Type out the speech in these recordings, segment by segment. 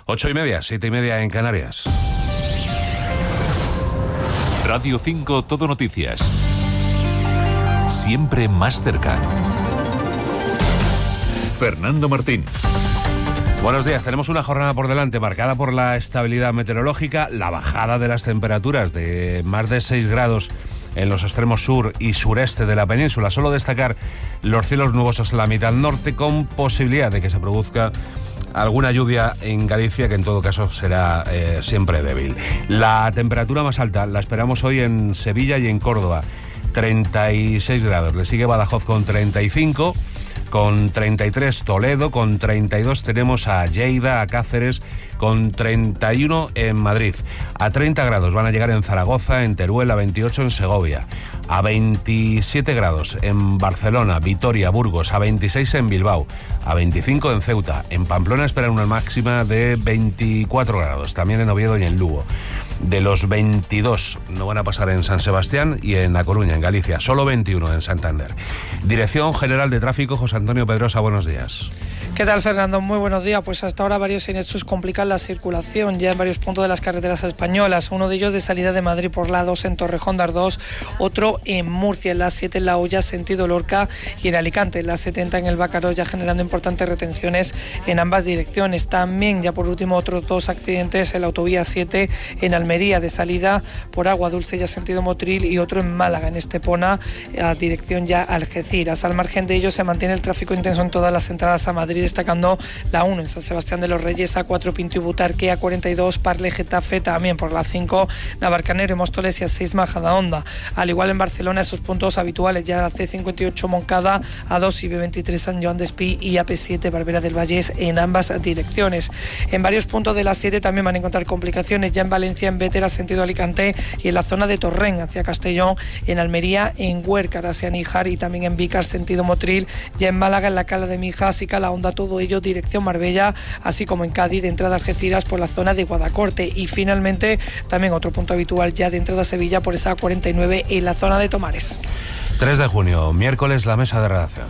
8:30, 7:30 en Canarias. Radio 5 Todo Noticias. Siempre más cerca. Fernando Martín. Buenos días, tenemos una jornada por delante marcada por la estabilidad meteorológica, la bajada de las temperaturas de más de 6 grados en los extremos sur y sureste de la península. Solo destacar los cielos nubosos en la mitad norte, con posibilidad de que se produzca alguna lluvia en Galicia, que en todo caso será siempre débil. La temperatura más alta la esperamos hoy en Sevilla y en Córdoba, 36 grados. Le sigue Badajoz con 35, con 33 Toledo, con 32 tenemos a Lleida, a Cáceres, con 31 en Madrid. A 30 grados van a llegar en Zaragoza, en Teruel, a 28 en Segovia, a 27 grados en Barcelona, Vitoria, Burgos, a 26 en Bilbao, a 25 en Ceuta. En Pamplona esperan una máxima de 24 grados, también en Oviedo y en Lugo. De los 22 no van a pasar en San Sebastián y en A Coruña, en Galicia, solo 21 en Santander. Dirección General de Tráfico, José Antonio Pedrosa, buenos días. ¿Qué tal, Fernando? Muy buenos días. Pues hasta ahora varios siniestros complican la circulación ya en varios puntos de las carreteras españolas. Uno de ellos de salida de Madrid por la 2 en Torrejón de Ardoz, otro en Murcia, en la 7 en La Hoya, sentido Lorca, y en Alicante, en la 70 en el Bácaro, ya generando importantes retenciones en ambas direcciones. También, ya por último, otros 2 accidentes en la autovía 7 en Almería, de salida por Agua Dulce, ya sentido Motril, y otro en Málaga, en Estepona, a dirección ya Algeciras. Al margen de ello, se mantiene el tráfico intenso en todas las entradas a Madrid, destacando la 1 en San Sebastián de los Reyes, A4 Pinto y Butarque, A42 Parle Getafe, también por la 5 Navarcanero y Móstoles, y A6 Majadahonda. Al igual en Barcelona, esos puntos habituales, ya la C58 Moncada, A2 y B23 San Joan Despí, y AP7 Barbera del Vallés en ambas direcciones. En varios puntos de la 7 también van a encontrar complicaciones, ya en Valencia, en Bétera, sentido Alicante, y en la zona de Torrent hacia Castellón, en Almería, en Huércar hacia Níjar, y también en Vícar, sentido Motril, ya en Málaga, en la Cala de Mijas y Calahonda, todo ello dirección Marbella, así como en Cádiz, de entrada a Algeciras por la zona de Guadacorte. Y finalmente también otro punto habitual ya de entrada a Sevilla por esa 49 en la zona de Tomares. 3 de junio, miércoles, la mesa de redacción.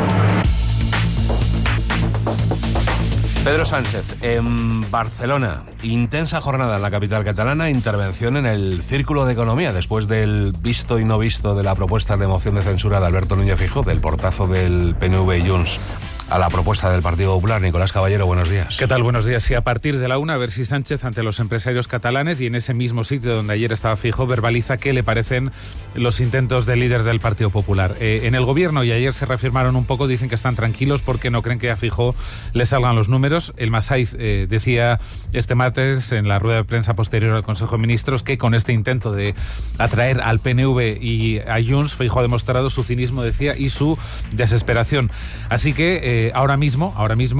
Pedro Sánchez, en Barcelona, intensa jornada en la capital catalana, intervención en el Círculo de Economía, después del visto y no visto de la propuesta de moción de censura de Alberto Núñez Feijóo, del portazo del PNV y Junts a la propuesta del Partido Popular. Nicolás Caballero, buenos días. ¿Qué tal? Buenos días. Y a partir de la 1, a ver si Sánchez, ante los empresarios catalanes y en ese mismo sitio donde ayer estaba Feijóo, verbaliza qué le parecen los intentos del líder del Partido Popular. En el gobierno, y ayer se reafirmaron un poco, dicen que están tranquilos porque no creen que a Feijóo le salgan los números. El Masaiz decía este martes en la rueda de prensa posterior al Consejo de Ministros que con este intento de atraer al PNV y a Junts, Feijóo ha demostrado su cinismo, decía, y su desesperación. Así que ahora mismo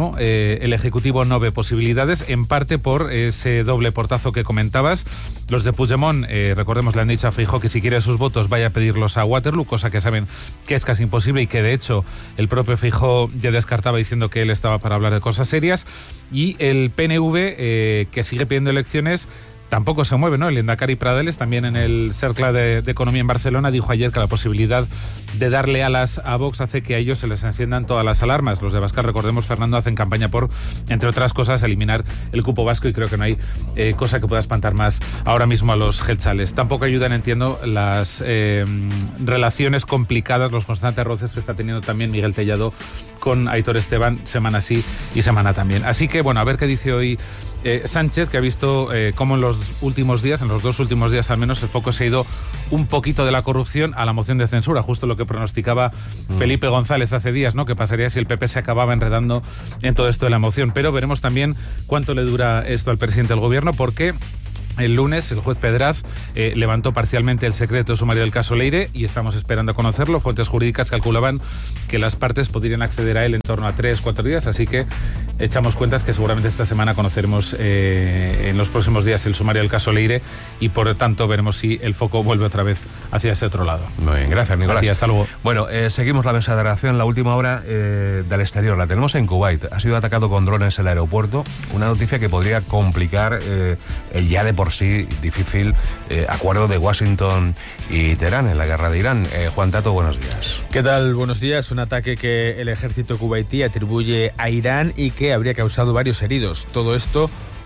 el Ejecutivo no ve posibilidades, en parte por ese doble portazo que comentabas. Los de Puigdemont, recordemos, le han dicho a Feijóo que si quiere sus votos vaya a pedirlos a Waterloo, cosa que saben que es casi imposible y que de hecho el propio Feijóo ya descartaba diciendo que él estaba para hablar de cosas serias. Y el PNV, que sigue pidiendo elecciones, tampoco se mueve, ¿no? El Lehendakari Pradeles, también en el Cercle de Economía en Barcelona, dijo ayer que la posibilidad de darle alas a Vox hace que a ellos se les enciendan todas las alarmas. Los de Abascal, recordemos, Fernando, hacen campaña por, entre otras cosas, eliminar el cupo vasco, y creo que no hay cosa que pueda espantar más ahora mismo a los jeltzales. Tampoco ayudan, entiendo, las relaciones complicadas, los constantes roces que está teniendo también Miguel Tellado con Aitor Esteban, semana sí y semana también. Así que, bueno, a ver qué dice hoy Sánchez, que ha visto cómo en los últimos días, en los 2 últimos días al menos, el foco se ha ido un poquito de la corrupción a la moción de censura, justo lo que pronosticaba Felipe González hace días, ¿no? Que pasaría si el PP se acababa enredando en todo esto de la moción. Pero veremos también cuánto le dura esto al presidente del gobierno, porque el lunes el juez Pedraz levantó parcialmente el secreto sumario del caso Leire y estamos esperando a conocerlo. Fuentes jurídicas calculaban que las partes podrían acceder a él en torno a 3-4 días, así que echamos cuentas que seguramente esta semana conoceremos en los próximos días el sumario del caso Leire y por tanto veremos si el foco vuelve otra vez hacia ese otro lado. Muy bien, gracias, Nicolás. Gracias, hasta luego. Bueno, seguimos la mesa de redacción, la última hora del exterior. La tenemos en Kuwait. Ha sido atacado con drones el aeropuerto, una noticia que podría complicar el ya de por sí difícil acuerdo de Washington y Teherán en la guerra de Irán. Juan Tato, buenos días. ¿Qué tal? Buenos días. Un ataque que el ejército kuwaití atribuye a Irán y que habría causado varios heridos. Todo esto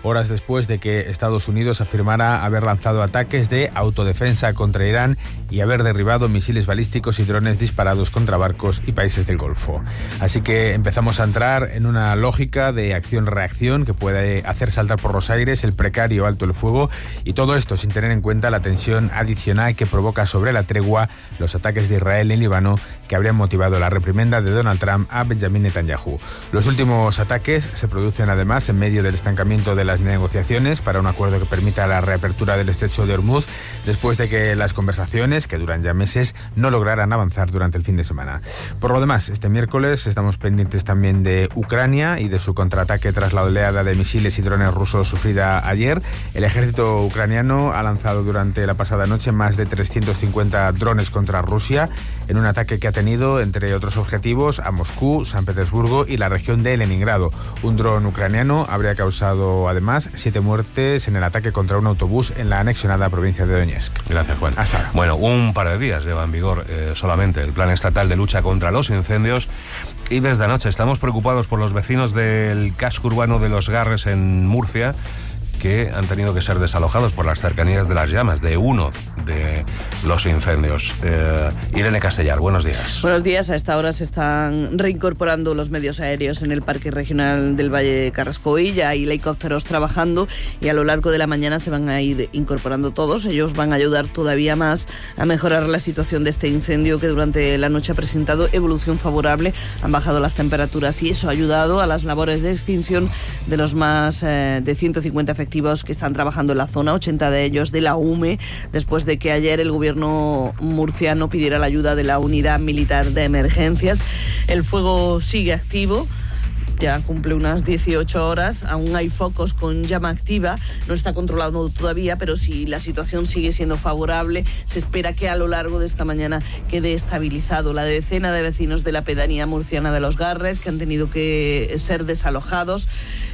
horas después de que Estados Unidos afirmara haber lanzado ataques de autodefensa contra Irán y haber derribado misiles balísticos y drones disparados contra barcos y países del Golfo. Así que empezamos a entrar en una lógica de acción-reacción que puede hacer saltar por los aires el precario alto el fuego, y todo esto sin tener en cuenta la tensión adicional que provoca sobre la tregua los ataques de Israel en Líbano, que habrían motivado la reprimenda de Donald Trump a Benjamin Netanyahu. Los últimos ataques se producen además en medio del estancamiento de las negociaciones para un acuerdo que permita la reapertura del estrecho de Hormuz, después de que las conversaciones, que duran ya meses, no lograran avanzar durante el fin de semana. Por lo demás, este miércoles estamos pendientes también de Ucrania y de su contraataque tras la oleada de misiles y drones rusos sufrida ayer. El ejército ucraniano ha lanzado durante la pasada noche más de 350 drones contra Rusia, en un ataque que ha tenido, entre otros objetivos, a Moscú, San Petersburgo y la región de Leningrado. Un dron ucraniano habría causado, además, 7 muertes en el ataque contra un autobús en la anexionada provincia de Donetsk. Gracias, Juan. Hasta ahora. Bueno, un par de días lleva en vigor solamente el Plan Estatal de Lucha contra los Incendios, y desde anoche estamos preocupados por los vecinos del casco urbano de Los Garres en Murcia, que han tenido que ser desalojados por las cercanías de las llamas de uno de los incendios. Irene Castellar, buenos días. Buenos días. A esta hora se están reincorporando los medios aéreos en el Parque Regional del Valle de Carrascoy. Ya hay helicópteros trabajando y a lo largo de la mañana se van a ir incorporando todos. Ellos van a ayudar todavía más a mejorar la situación de este incendio, que durante la noche ha presentado evolución favorable. Han bajado las temperaturas y eso ha ayudado a las labores de extinción de los más de 150 efectivos que están trabajando en la zona, 80 de ellos de la UME, después de que ayer el gobierno murciano pidiera la ayuda de la unidad militar de emergencias. El fuego sigue activo. Ya cumple unas 18 horas, aún hay focos con llama activa, no está controlado todavía, pero si la situación sigue siendo favorable, se espera que a lo largo de esta mañana quede estabilizado. La decena de vecinos de la pedanía murciana de Los Garres, que han tenido que ser desalojados,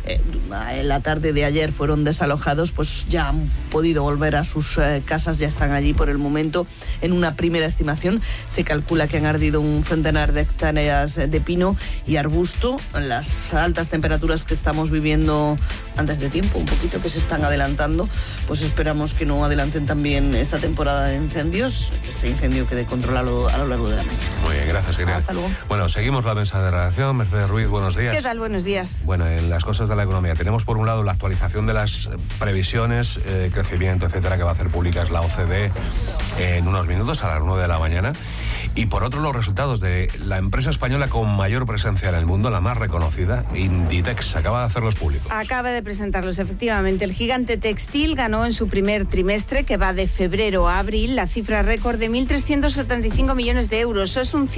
en la tarde de ayer fueron desalojados, pues ya han podido volver a sus casas, ya están allí por el momento. En una primera estimación se calcula que han ardido un centenar de hectáreas de pino y arbusto. Las altas temperaturas que estamos viviendo antes de tiempo, un poquito que se están adelantando, pues esperamos que no adelanten también esta temporada de incendios, que este incendio quede controlado a lo largo de la mañana. Muy bien, gracias, Irene. Hasta luego. Bueno, seguimos la mesa de redacción. Mercedes Ruiz, buenos días. ¿Qué tal? Buenos días. Bueno, en las cosas de la economía tenemos por un lado la actualización de las previsiones, crecimiento, etcétera, que va a hacer públicas la OCDE en unos minutos, a las 9 de la mañana. Y por otro, los resultados de la empresa española con mayor presencia en el mundo, la más reconocida, Inditex, acaba de hacerlos públicos. Acaba de presentarlos, efectivamente. El gigante textil ganó en su primer trimestre, que va de febrero a abril, la cifra récord de 1.375 millones de euros. Eso es un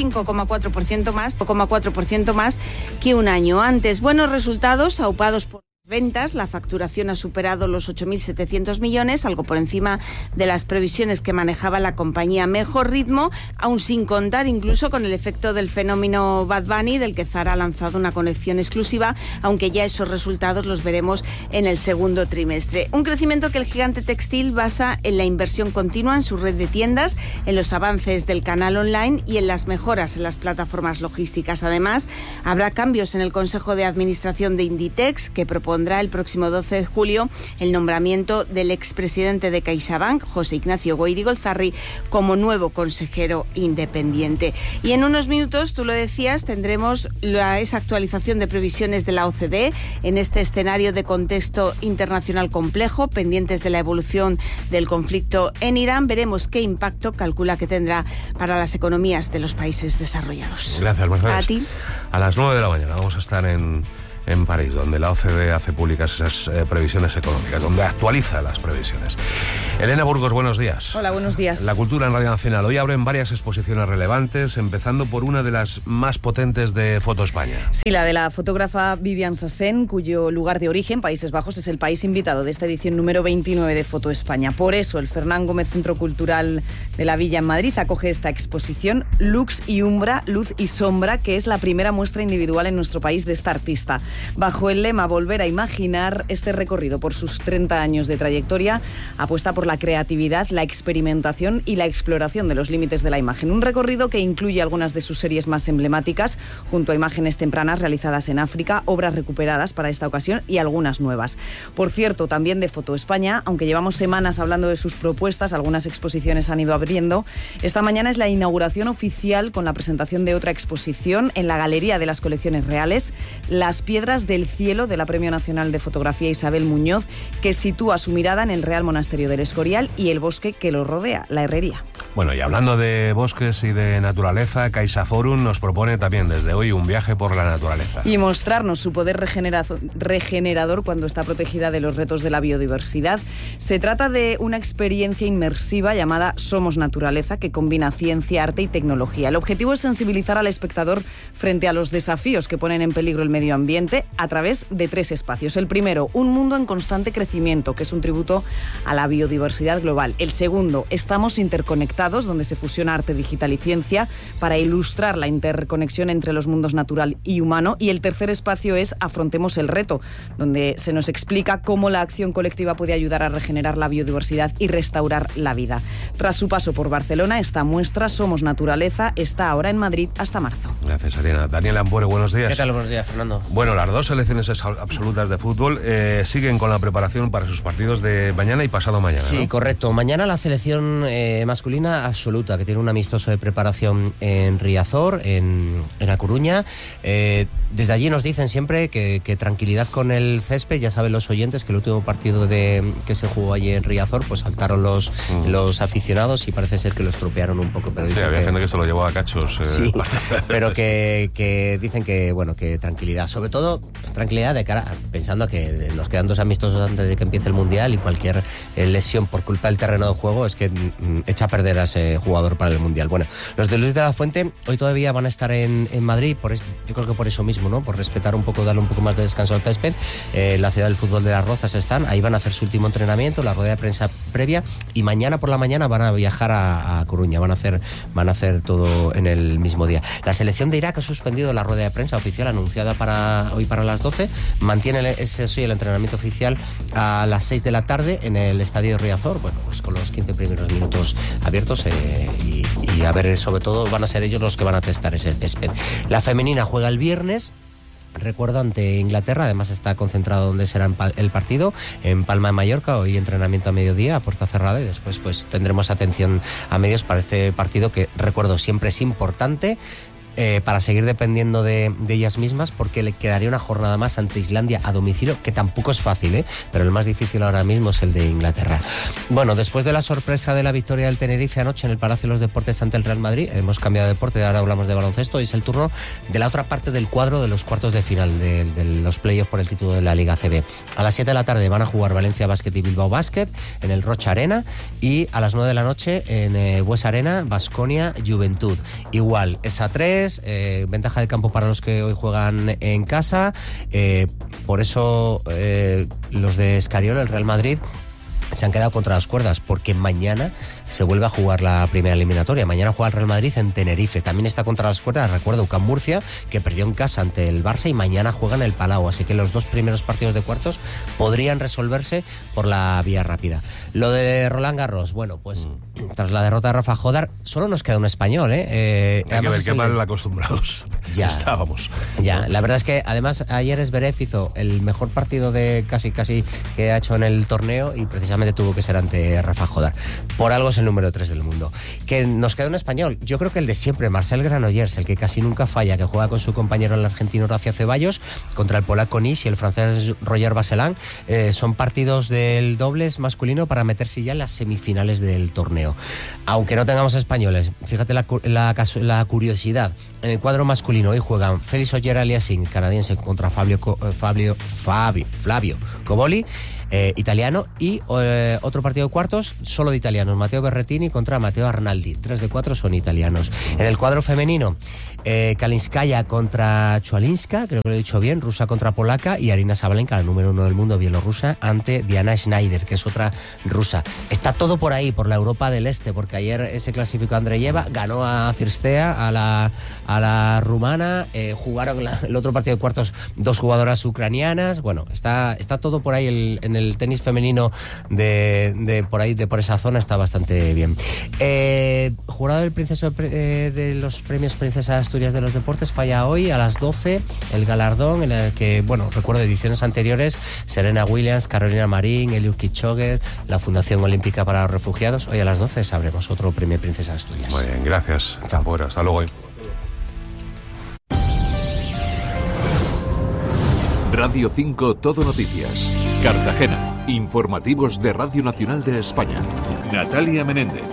5,4% más que un año antes. Buenos resultados, aupados por ventas. La facturación ha superado los 8.700 millones, algo por encima de las previsiones que manejaba la compañía. Mejor ritmo, aún sin contar incluso con el efecto del fenómeno Bad Bunny, del que Zara ha lanzado una colección exclusiva, aunque ya esos resultados los veremos en el segundo trimestre. Un crecimiento que el gigante textil basa en la inversión continua en su red de tiendas, en los avances del canal online y en las mejoras en las plataformas logísticas. Además, habrá cambios en el Consejo de Administración de Inditex, que propondrá el próximo 12 de julio el nombramiento del expresidente de CaixaBank, José Ignacio Goyri-Golzarri, como nuevo consejero independiente. Y en unos minutos, tú lo decías, tendremos esa actualización de previsiones de la OCDE en este escenario de contexto internacional complejo, pendientes de la evolución del conflicto en Irán. Veremos qué impacto calcula que tendrá para las economías de los países desarrollados. Gracias, Mercedes. A ti. A las 9 de la mañana vamos a estar en París, donde la OCDE hace públicas esas previsiones económicas, donde actualiza las previsiones. Elena Burgos, buenos días. Hola, buenos días. La cultura en Radio Nacional. Hoy abren varias exposiciones relevantes, empezando por una de las más potentes de Foto España. Sí, la de la fotógrafa Vivian Sassen, cuyo lugar de origen, Países Bajos, es el país invitado de esta edición número 29 de Foto España. Por eso, el Fernán Gómez Centro Cultural de la Villa en Madrid acoge esta exposición Lux y Umbra, Luz y Sombra, que es la primera muestra individual en nuestro país de esta artista. Bajo el lema Volver a imaginar, este recorrido por sus 30 años de trayectoria apuesta por la creatividad, la experimentación y la exploración de los límites de la imagen. Un recorrido que incluye algunas de sus series más emblemáticas, junto a imágenes tempranas realizadas en África, obras recuperadas para esta ocasión y algunas nuevas. Por cierto, también de Foto España, aunque llevamos semanas hablando de sus propuestas, algunas exposiciones han ido abriendo. Esta mañana es la inauguración oficial con la presentación de otra exposición en la Galería de las Colecciones Reales, Las Piedras del Cielo, de la Premio Nacional de Fotografía Isabel Muñoz, que sitúa su mirada en el Real Monasterio del Escorial y el bosque que lo rodea, la Herrería. Bueno, y hablando de bosques y de naturaleza, CaixaForum nos propone también desde hoy un viaje por la naturaleza. Y mostrarnos su poder regenerador cuando está protegida de los retos de la biodiversidad. Se trata de una experiencia inmersiva llamada Somos Naturaleza, que combina ciencia, arte y tecnología. El objetivo es sensibilizar al espectador frente a los desafíos que ponen en peligro el medio ambiente a través de 3 espacios. El primero, un mundo en constante crecimiento, que es un tributo a la biodiversidad global. El segundo, Estamos interconectados, donde se fusiona arte, digital y ciencia para ilustrar la interconexión entre los mundos natural y humano. Y el tercer espacio es Afrontemos el reto, donde se nos explica cómo la acción colectiva puede ayudar a regenerar la biodiversidad y restaurar la vida. Tras su paso por Barcelona, esta muestra Somos Naturaleza está ahora en Madrid hasta marzo. Gracias, Ariana. Daniel Ampuero, buenos días. ¿Qué tal? Buenos días, Fernando. Bueno, las 2 selecciones absolutas de fútbol siguen con la preparación para sus partidos de mañana y pasado mañana. Sí, ¿no? Correcto. Mañana la selección masculina absoluta, que tiene un amistoso de preparación en Riazor, en A Coruña. Desde allí nos dicen siempre que tranquilidad con el césped. Ya saben los oyentes que el último partido que se jugó allí en Riazor, pues saltaron los aficionados y parece ser que lo estropearon un poco. Pero sí, había gente que se lo llevó a cachos. Sí, pero que dicen que, bueno, que tranquilidad. Sobre todo, tranquilidad de cara, pensando que nos quedan 2 amistosos antes de que empiece el Mundial y cualquier lesión por culpa del terreno de juego es que echa a perder a ese jugador para el Mundial. Bueno, los de Luis de la Fuente hoy todavía van a estar en Madrid, yo creo que por eso mismo, ¿no? Por respetar un poco, darle un poco más de descanso al césped. La ciudad del fútbol de Las Rozas están, ahí van a hacer su último entrenamiento, la rueda de prensa previa, y mañana por la mañana van a viajar a Coruña, van a hacer todo en el mismo día. La selección de Irak ha suspendido la rueda de prensa oficial anunciada hoy para las 12, mantiene el entrenamiento oficial a las 6 de la tarde en el estadio Riazor, bueno, pues con los 15 primeros minutos abiertos y a ver, sobre todo van a ser ellos los que van a testar ese césped. La femenina juega el viernes, recuerdo, ante Inglaterra. Además está concentrado donde será el partido, en Palma de Mallorca. Hoy entrenamiento a mediodía, a puerta cerrada, y después pues tendremos atención a medios para este partido que, recuerdo, siempre es importante para seguir dependiendo de ellas mismas, porque le quedaría una jornada más ante Islandia a domicilio, que tampoco es fácil, pero el más difícil ahora mismo es el de Inglaterra. Bueno, después de la sorpresa de la victoria del Tenerife anoche en el Palacio de los Deportes ante el Real Madrid, hemos cambiado de deporte, ahora hablamos de baloncesto, y es el turno de la otra parte del cuadro de los cuartos de final de los playoffs por el título de la Liga ACB. A las 7 de la tarde van a jugar Valencia Basket y Bilbao Basket en el Rocha Arena, y a las 9 de la noche en Bues Arena, Baskonia Juventud. Igual, es a 3, ventaja de campo para los que hoy juegan en casa, por eso los de Escariolo, el Real Madrid, se han quedado contra las cuerdas, porque mañana se vuelve a jugar la primera eliminatoria. Mañana juega el Real Madrid en Tenerife. También está contra las cuerdas, recuerdo, UCAM Murcia, que perdió en casa ante el Barça, y mañana juega en el Palau. Así que los 2 primeros partidos de cuartos podrían resolverse por la vía rápida. Lo de Roland Garros, bueno, pues tras la derrota de Rafa Jodar, solo nos queda un español, Hay que ver qué mal acostumbrados ya estábamos. Ya, la verdad es que además ayer Zverev hizo el mejor partido de casi que ha hecho en el torneo, y precisamente tuvo que ser ante Rafa Jodar. Por algo es el número 3 del mundo. Que nos queda un español, yo creo que el de siempre, Marcel Granollers, el que casi nunca falla, que juega con su compañero el argentino Horacio Ceballos contra el polaco Nis y el francés Roger Vasselin. Son partidos del dobles masculino para meterse ya en las semifinales del torneo. Aunque no tengamos españoles, fíjate la curiosidad. En el cuadro masculino hoy juegan Félix Auger-Aliassime, canadiense, contra Flavio Cobolli, italiano, y otro partido de cuartos solo de italianos, Matteo Berrettini contra Matteo Arnaldi. 3 de 4 son italianos. En el cuadro femenino, Kalinskaya contra Chualinska, creo que lo he dicho bien, rusa contra polaca, y Arina Sabalenka, la número 1 del mundo, bielorrusa, ante Diana Schneider, que es otra rusa. Está todo por ahí, por la Europa del Este, porque ayer se clasificó Andreyeva, ganó a Cirstea, a la rumana, jugaron el otro partido de cuartos 2 jugadoras ucranianas. Bueno, está todo por ahí, en el tenis femenino por esa zona está bastante bien. Jurado del de los premios Princesa Asturias de los Deportes falla hoy a las 12 el galardón en el que, recuerdo ediciones anteriores, Serena Williams, Carolina Marín, Eliud Kipchoge, la Fundación Olímpica para los Refugiados. Hoy a las 12 sabremos otro premio Princesa Asturias. Muy bien, gracias. Champura, hasta luego. Radio 5 Todo Noticias. Cartagena. Informativos de Radio Nacional de España. Natalia Menéndez.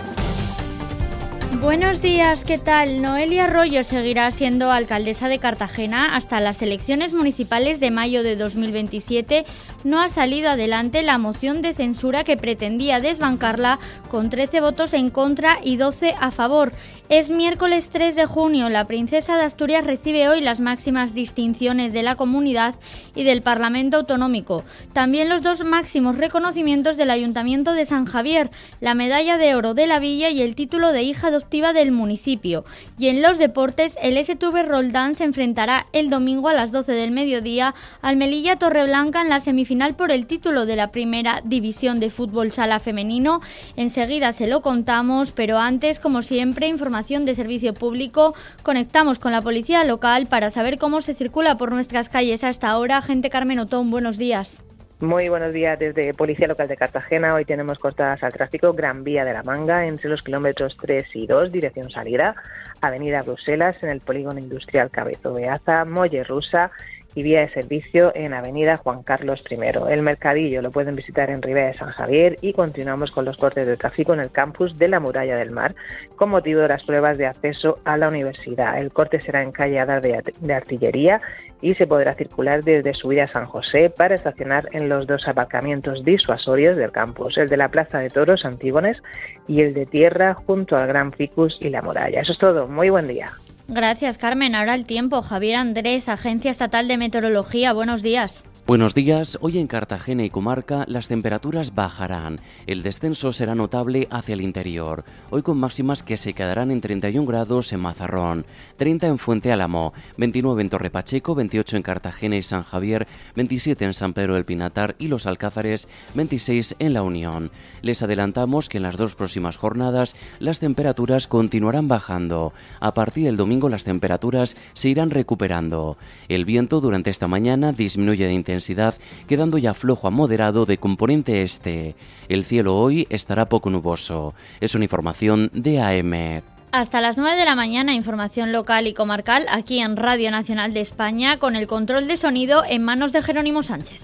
Buenos días, ¿qué tal? Noelia Arroyo seguirá siendo alcaldesa de Cartagena hasta las elecciones municipales de mayo de 2027. No ha salido adelante la moción de censura que pretendía desbancarla con 13 votos en contra y 12 a favor. Es miércoles 3 de junio. La princesa de Asturias recibe hoy las máximas distinciones de la comunidad y del Parlamento Autonómico. También los 2 máximos reconocimientos del Ayuntamiento de San Javier, la medalla de oro de la Villa y el título de hija adoptiva del municipio. Y en los deportes, el STV Roldán se enfrentará el domingo a las 12 del mediodía al Melilla Torreblanca en la semifinal por el título de la primera división de fútbol sala femenino. Enseguida se lo contamos, pero antes, como siempre, información de servicio público. Conectamos con la policía local para saber cómo se circula por nuestras calles a esta hora. Agente Carmen Otón, buenos días. Muy buenos días desde Policía Local de Cartagena. Hoy tenemos cortadas al tráfico Gran Vía de la Manga entre los kilómetros 3 y 2, dirección salida, Avenida Bruselas en el Polígono Industrial Cabezo Beaza, Mollerusa y vía de servicio en Avenida Juan Carlos I. El Mercadillo lo pueden visitar en Ribera de San Javier y continuamos con los cortes de tráfico en el campus de la Muralla del Mar con motivo de las pruebas de acceso a la universidad. El corte será en calle Adar de Artillería y se podrá circular desde Subida a San José para estacionar en los 2 aparcamientos disuasorios del campus, el de la Plaza de Toros Antígones y el de Tierra junto al Gran Ficus y la Muralla. Eso es todo. Muy buen día. Gracias, Carmen. Ahora el tiempo. Javier Andrés, Agencia Estatal de Meteorología. Buenos días. Buenos días. Hoy en Cartagena y comarca las temperaturas bajarán. El descenso será notable hacia el interior. Hoy con máximas que se quedarán en 31 grados en Mazarrón, 30 en Fuente Álamo, 29 en Torre Pacheco, 28 en Cartagena y San Javier, 27 en San Pedro del Pinatar y Los Alcázares, 26 en La Unión. Les adelantamos que en las 2 próximas jornadas las temperaturas continuarán bajando. A partir del domingo las temperaturas se irán recuperando. El viento durante esta mañana disminuye de intensidad, quedando ya flojo a moderado de componente este. El cielo hoy estará poco nuboso. Es una información de AEMET. Hasta las 9 de la mañana, información local y comarcal aquí en Radio Nacional de España, con el control de sonido en manos de Jerónimo Sánchez.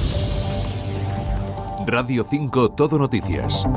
Radio 5 Todo Noticias.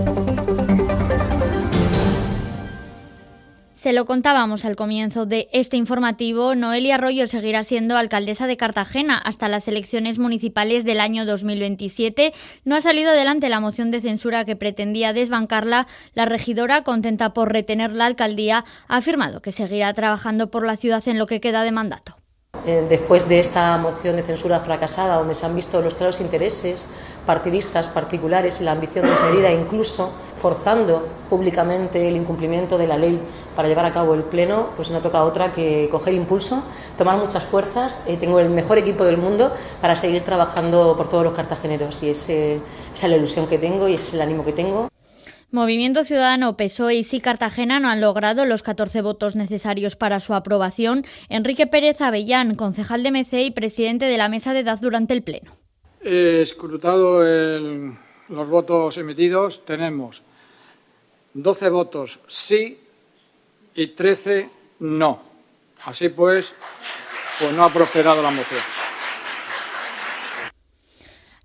Se lo contábamos al comienzo de este informativo, Noelia Arroyo seguirá siendo alcaldesa de Cartagena hasta las elecciones municipales del año 2027. No ha salido adelante la moción de censura que pretendía desbancarla. La regidora, contenta por retener la alcaldía, ha afirmado que seguirá trabajando por la ciudad en lo que queda de mandato. Después de esta moción de censura fracasada, donde se han visto los claros intereses partidistas, particulares y la ambición desmedida, incluso forzando públicamente el incumplimiento de la ley para llevar a cabo el pleno, pues no toca otra que coger impulso, tomar muchas fuerzas. Tengo el mejor equipo del mundo para seguir trabajando por todos los cartageneros y esa es la ilusión que tengo y ese es el ánimo que tengo. Movimiento Ciudadano, PSOE y Sí Cartagena no han logrado los 14 votos necesarios para su aprobación. Enrique Pérez Avellán, concejal de MC y presidente de la mesa de edad durante el pleno. Escrutado los votos emitidos, tenemos 12 votos sí y 13 no. Así pues no ha prosperado la moción.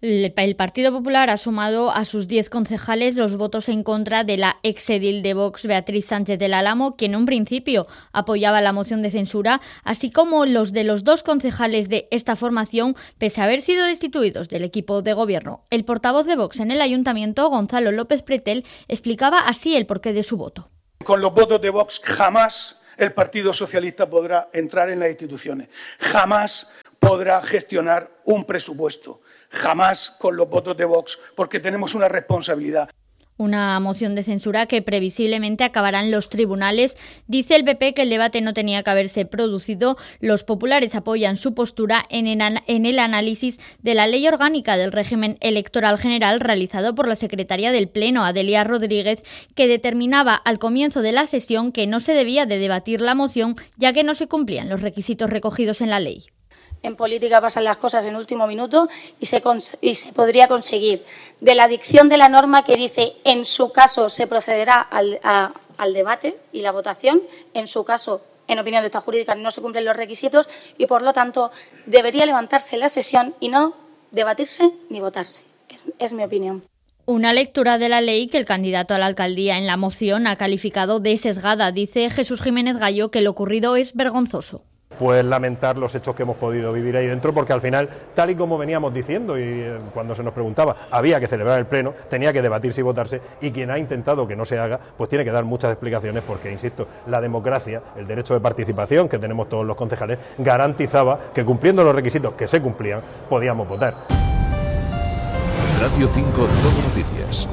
El Partido Popular ha sumado a sus 10 concejales los votos en contra de la exedil de Vox, Beatriz Sánchez del Álamo, que en un principio apoyaba la moción de censura, así como los de los 2 concejales de esta formación, pese a haber sido destituidos del equipo de gobierno. El portavoz de Vox en el ayuntamiento, Gonzalo López Pretel, explicaba así el porqué de su voto. Con los votos de Vox jamás el Partido Socialista podrá entrar en las instituciones, jamás podrá gestionar un presupuesto. Jamás con los votos de Vox, porque tenemos una responsabilidad. Una moción de censura que previsiblemente acabará en los tribunales. Dice el PP que el debate no tenía que haberse producido. Los populares apoyan su postura en el análisis de la ley orgánica del régimen electoral general realizado por la secretaria del Pleno, Adelia Rodríguez, que determinaba al comienzo de la sesión que no se debía de debatir la moción, ya que no se cumplían los requisitos recogidos en la ley. En política pasan las cosas en último minuto y se podría conseguir. De la dicción de la norma que dice en su caso se procederá al debate y la votación, en su caso, en opinión de esta jurídica, no se cumplen los requisitos y, por lo tanto, debería levantarse la sesión y no debatirse ni votarse. Es mi opinión. Una lectura de la ley que el candidato a la alcaldía en la moción ha calificado de sesgada. Dice Jesús Jiménez Gallo que lo ocurrido es vergonzoso. Pues lamentar los hechos que hemos podido vivir ahí dentro, porque al final, tal y como veníamos diciendo y cuando se nos preguntaba, había que celebrar el pleno, tenía que debatirse y votarse, y quien ha intentado que no se haga, pues tiene que dar muchas explicaciones, porque, insisto, la democracia, el derecho de participación que tenemos todos los concejales, garantizaba que, cumpliendo los requisitos que se cumplían, podíamos votar. Radio 5 Todo Noticias.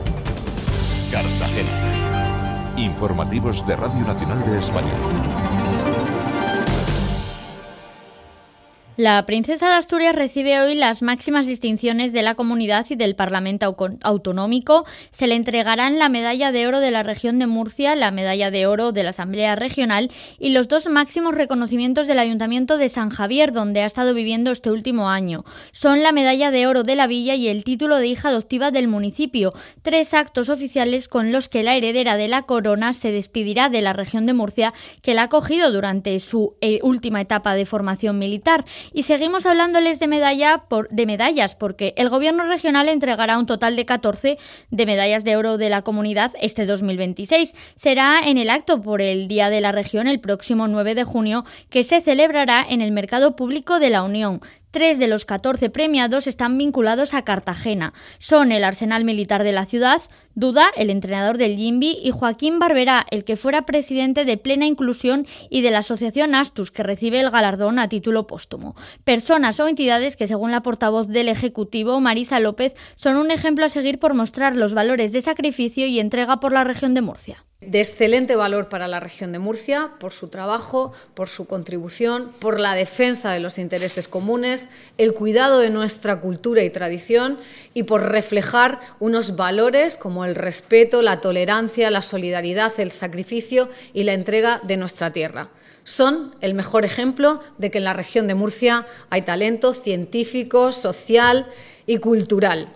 Cartagena. Informativos de Radio Nacional de España. La princesa de Asturias recibe hoy las máximas distinciones de la comunidad y del Parlamento autonómico. Se le entregarán la medalla de oro de la región de Murcia, la medalla de oro de la Asamblea Regional y los 2 máximos reconocimientos del Ayuntamiento de San Javier, donde ha estado viviendo este último año. Son la medalla de oro de la villa y el título de hija adoptiva del municipio. 3 actos oficiales con los que la heredera de la corona se despedirá de la región de Murcia, que la ha acogido durante su última etapa de formación militar. Y seguimos hablándoles de medallas, porque el Gobierno regional entregará un total de 14 de medallas de oro de la comunidad este 2026. Será en el acto por el Día de la Región el próximo 9 de junio, que se celebrará en el Mercado Público de la Unión. 3 de los 14 premiados están vinculados a Cartagena. Son el Arsenal Militar de la ciudad, Duda, el entrenador del Jimbi, y Joaquín Barberá, el que fuera presidente de Plena Inclusión y de la asociación Astus, que recibe el galardón a título póstumo. Personas o entidades que, según la portavoz del Ejecutivo, Marisa López, son un ejemplo a seguir por mostrar los valores de sacrificio y entrega por la región de Murcia. De excelente valor para la región de Murcia, por su trabajo, por su contribución, por la defensa de los intereses comunes, el cuidado de nuestra cultura y tradición y por reflejar unos valores como el respeto, la tolerancia, la solidaridad, el sacrificio y la entrega de nuestra tierra. Son el mejor ejemplo de que en la región de Murcia hay talento científico, social y cultural.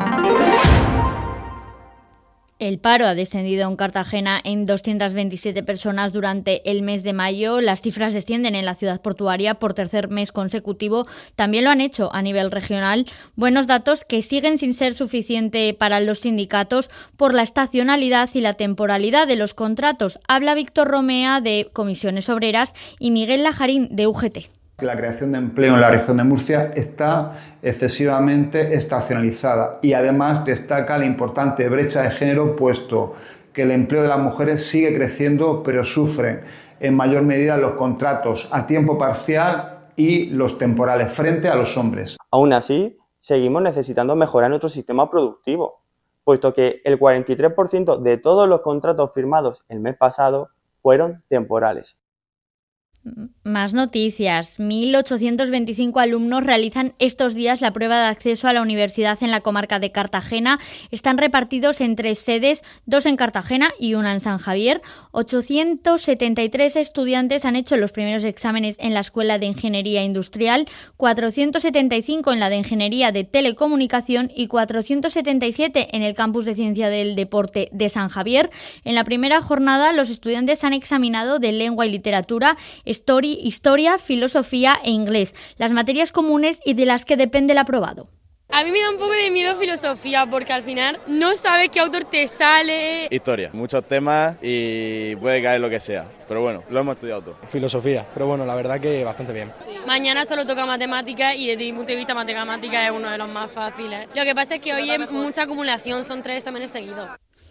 El paro ha descendido en Cartagena en 227 personas durante el mes de mayo. Las cifras descienden en la ciudad portuaria por tercer mes consecutivo. También lo han hecho a nivel regional. Buenos datos que siguen sin ser suficiente para los sindicatos por la estacionalidad y la temporalidad de los contratos. Habla Víctor Romea de Comisiones Obreras y Miguel Lajarín de UGT. La creación de empleo en la región de Murcia está excesivamente estacionalizada y además destaca la importante brecha de género, puesto que el empleo de las mujeres sigue creciendo, pero sufren en mayor medida los contratos a tiempo parcial y los temporales frente a los hombres. Aún así, seguimos necesitando mejorar nuestro sistema productivo, puesto que el 43% de todos los contratos firmados el mes pasado fueron temporales. Más noticias. 1.825 alumnos realizan estos días la prueba de acceso a la universidad en la comarca de Cartagena. Están repartidos en 3 sedes, 2 en Cartagena y 1 en San Javier. 873 estudiantes han hecho los primeros exámenes en la Escuela de Ingeniería Industrial, 475 en la de Ingeniería de Telecomunicación y 477 en el Campus de Ciencia del Deporte de San Javier. En la primera jornada, los estudiantes han examinado de Lengua y Literatura, Historia, Filosofía e Inglés, las materias comunes y de las que depende el aprobado. A mí me da un poco de miedo filosofía porque al final no sabes qué autor te sale. Historia, muchos temas y puede caer lo que sea, pero bueno, lo hemos estudiado todo. Filosofía, pero bueno, la verdad que bastante bien. Mañana solo toca matemáticas y desde mi punto de vista matemáticas es uno de los más fáciles. Lo que pasa es que hoy es mucha acumulación, son 3 exámenes seguidos.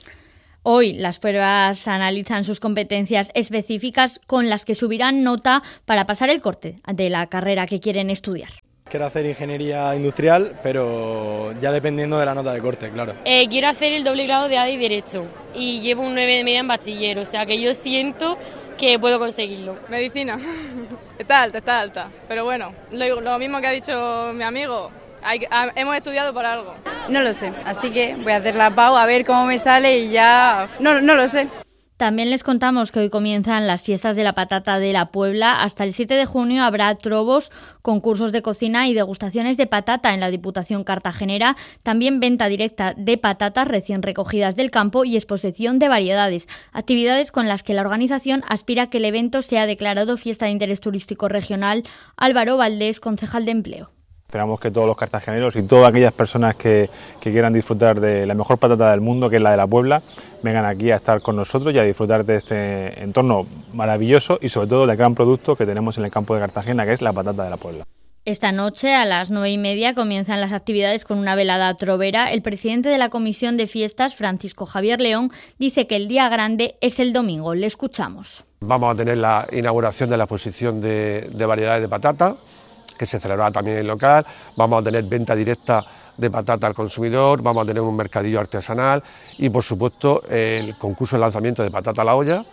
Hoy las pruebas analizan sus competencias específicas con las que subirán nota para pasar el corte de la carrera que quieren estudiar. Quiero hacer ingeniería industrial, pero ya dependiendo de la nota de corte, claro. Quiero hacer el doble grado de ADE y Derecho y llevo un 9 de media en bachiller, o sea que yo siento que puedo conseguirlo. Medicina, está alta, pero bueno, lo mismo que ha dicho mi amigo. Hemos estudiado para algo. No lo sé, así que voy a hacer la PAU a ver cómo me sale y ya... No lo sé. También les contamos que hoy comienzan las fiestas de la patata de la Puebla. Hasta el 7 de junio habrá trobos, concursos de cocina y degustaciones de patata en la Diputación cartagenera. También venta directa de patatas recién recogidas del campo y exposición de variedades. Actividades con las que la organización aspira a que el evento sea declarado fiesta de interés turístico regional. Álvaro Valdés, concejal de Empleo. Esperamos que todos los cartageneros y todas aquellas personas que quieran disfrutar de la mejor patata del mundo, que es la de la Puebla, vengan aquí a estar con nosotros y a disfrutar de este entorno maravilloso y sobre todo del gran producto que tenemos en el campo de Cartagena, que es la patata de la Puebla. Esta noche a las 9:30 comienzan las actividades con una velada trovera. El presidente de la Comisión de Fiestas, Francisco Javier León, dice que el día grande es el domingo. Le escuchamos. Vamos a tener la inauguración de la exposición de variedades de patata, que se celebrará también en el local. Vamos a tener venta directa de patata al consumidor, vamos a tener un mercadillo artesanal y, por supuesto, el concurso de lanzamiento de patata a la olla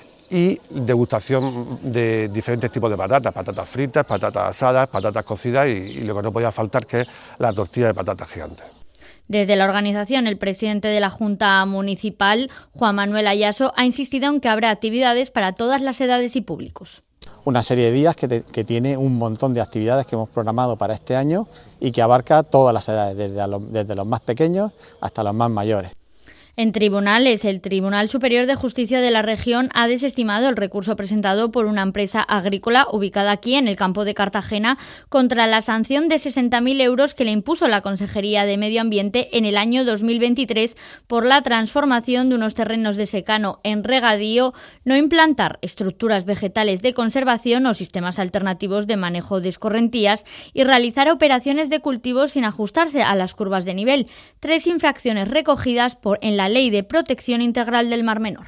y degustación de diferentes tipos de patatas, patatas fritas, patatas asadas, patatas cocidas y lo que no podía faltar, que es la tortilla de patatas gigantes. Desde la organización, el presidente de la Junta Municipal, Juan Manuel Ayaso, ha insistido en que habrá actividades para todas las edades y públicos. Una serie de días que tiene un montón de actividades que hemos programado para este año y que abarca todas las edades, desde los más pequeños hasta los más mayores. En tribunales, el Tribunal Superior de Justicia de la región ha desestimado el recurso presentado por una empresa agrícola ubicada aquí en el campo de Cartagena contra la sanción de 60.000 euros que le impuso la Consejería de Medio Ambiente en el año 2023 por la transformación de unos terrenos de secano en regadío, no implantar estructuras vegetales de conservación o sistemas alternativos de manejo de escorrentías y realizar operaciones de cultivo sin ajustarse a las curvas de nivel. 3 infracciones recogidas en la Ley de Protección Integral del Mar Menor.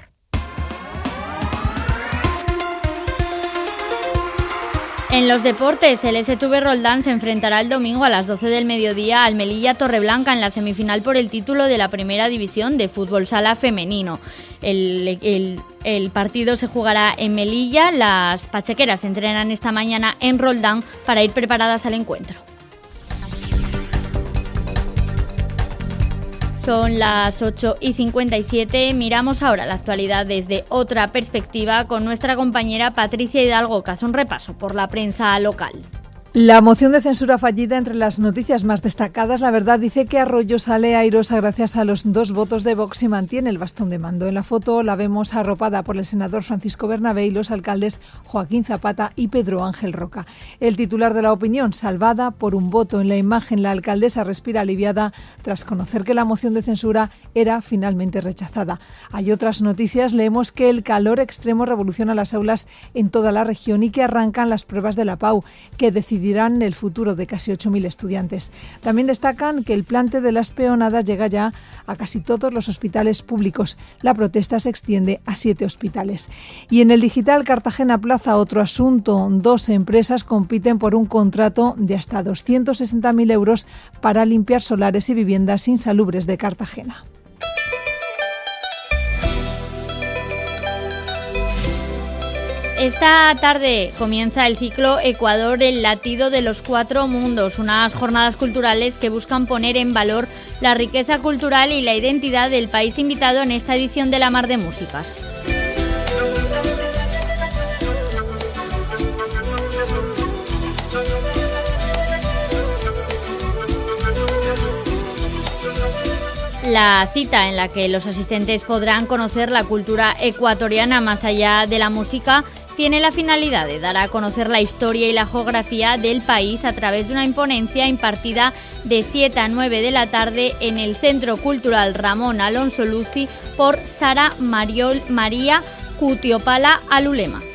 En los deportes, el SV Roldán se enfrentará el domingo a las 12 del mediodía al Melilla Torreblanca en la semifinal por el título de la Primera División de Fútbol Sala Femenino. El partido se jugará en Melilla. Las pachequeras entrenan esta mañana en Roldán para ir preparadas al encuentro. Son las 8:57. Miramos ahora la actualidad desde otra perspectiva con nuestra compañera Patricia Hidalgo, que hace un repaso por la prensa local. La moción de censura fallida, entre las noticias más destacadas, La Verdad dice que Arroyo sale airosa gracias a los 2 votos de Vox y mantiene el bastón de mando. En la foto la vemos arropada por el senador Francisco Bernabé y los alcaldes Joaquín Zapata y Pedro Ángel Roca. El titular de La Opinión, salvada por un voto. En la imagen, la alcaldesa respira aliviada tras conocer que la moción de censura era finalmente rechazada. Hay otras noticias, leemos que el calor extremo revoluciona las aulas en toda la región y que arrancan las pruebas de la PAU, que decidirán el futuro de casi 8.000 estudiantes. También destacan que el plante de las peonadas llega ya a casi todos los hospitales públicos. La protesta se extiende a 7 hospitales. Y en el digital, Cartagena Plaza, otro asunto. 2 empresas compiten por un contrato de hasta 260.000 euros para limpiar solares y viviendas insalubres de Cartagena. Esta tarde comienza el ciclo Ecuador, el latido de los 4 mundos, unas jornadas culturales que buscan poner en valor la riqueza cultural y la identidad del país invitado en esta edición de la Mar de Músicas. La cita en la que los asistentes podrán conocer la cultura ecuatoriana más allá de la música tiene la finalidad de dar a conocer la historia y la geografía del país a través de una ponencia impartida de 7 a 9 de la tarde en el Centro Cultural Ramón Alonso Luci por Sara María Cutiopala Alulema.